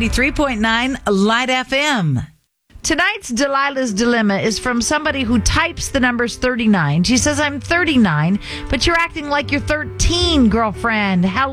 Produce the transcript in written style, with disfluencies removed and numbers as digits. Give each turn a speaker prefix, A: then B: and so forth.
A: 93.9 Light FM. Tonight's Delilah's Dilemma is from somebody who types the numbers 39. She says, I'm 39, but you're acting like you're 13, girlfriend. How